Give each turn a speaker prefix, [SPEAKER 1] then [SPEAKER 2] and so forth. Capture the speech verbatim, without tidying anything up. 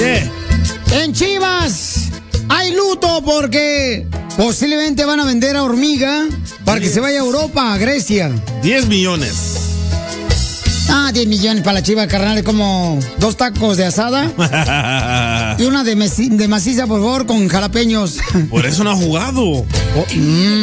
[SPEAKER 1] ¿Qué?
[SPEAKER 2] En Chivas hay luto porque posiblemente van a vender a Hormiga para que se vaya a Europa, a Grecia.
[SPEAKER 1] diez millones.
[SPEAKER 2] Ah, diez millones para la Chiva, carnal, es como dos tacos de asada y una de, mesi- de maciza, por favor, con jalapeños.
[SPEAKER 1] Por eso no ha jugado.
[SPEAKER 2] Oh, mm.